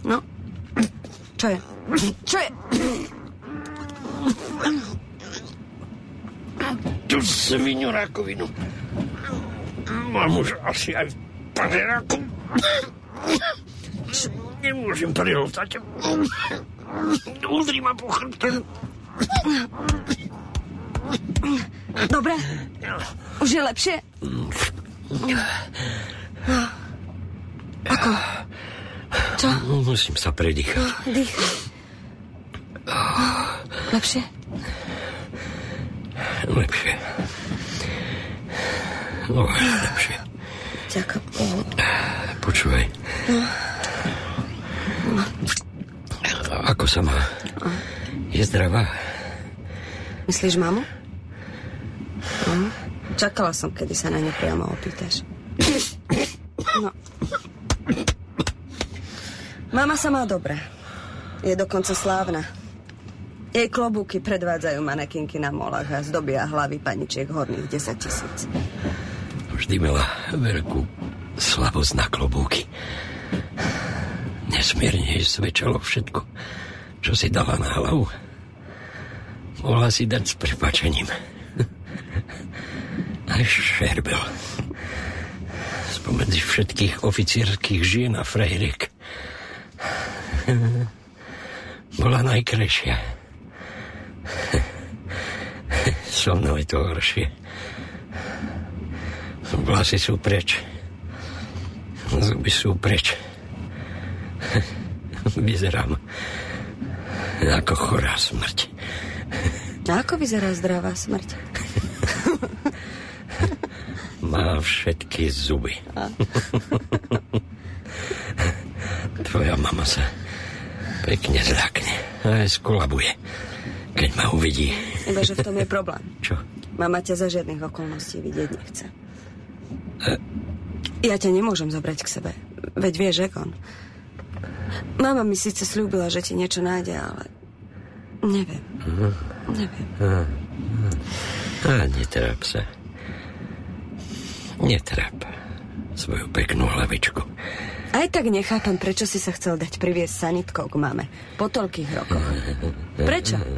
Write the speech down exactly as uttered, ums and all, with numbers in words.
No, čo je? Čo je? Tu svinu rakovinu. Mám už asi aj pažeráku. Nemôžem prihltať. Udri ma po chrbte. Dobre. Už je lepšie? Ako? Čo? Musím sa predýchať. Dýchaj. Lepšie? Lepšie. Oveľa lepšie. Ďakujem. Počúvaj. No. Ako sa má? Je zdravá? Myslíš mamu? No. Čakala som, kedy sa na ňu priamo opýtaš. No. Mama sa má dobre. Je dokonca slávna. Jej klobúky predvádzajú manekinky na molách a zdobia hlavy paničiek horných desať tisíc. Vždy mala veľkú slabosť na klobúky. Nesmierne jej svedčalo všetko, čo si dala na hlavu. Mohla si dať s prepáčením. Aj šerbel. Spomedzi všetkých oficierských žien a frejriek bola najkrajšia. So mnou je to horšie. Vlasy sú preč. Zuby sú preč. Vyzerám ako chorá smrť. A ako vyzerá zdravá smrť? Má všetky zuby. Tvoja mama sa pekne zľakne a aj skolabuje, keď ma uvidí. Ibaže v tom je problém. Čo? Mama ťa za žiadnych okolností vidieť nechce. E... Ja ťa nemôžem zobrať k sebe. Veď vieš, Egon. Mama mi síce slúbila, že ti niečo nájde, ale neviem. Uh-huh. Neviem. Uh-huh. A netráp sa. Netráp svoju peknú hlavičku. Aj tak nechápam, prečo si sa chcel dať priviesť sanitkou k mame po toľkých rokoch. Prečo?